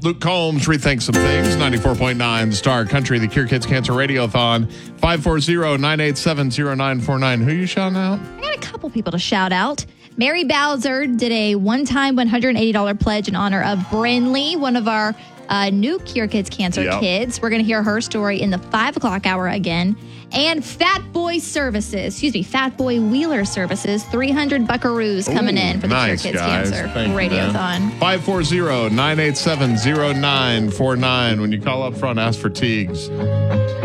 Luke Combs, Rethink Some Things, 94.9 Star Country, the Cure Kids Cancer Radiothon, 540-987-0949. Who you shouting out? I got a couple people to shout out. Mary Bowser did a one-time $180 pledge in honor of Brinley, one of our new Cure Kids Cancer kids. We're going to hear her story in the 5 o'clock hour again. And Fat Boy Wheeler Services, 300 buckaroos coming in for the Cure Kids Cancer Radiothon. 540-987-0949. When you call up front, ask for Teagues.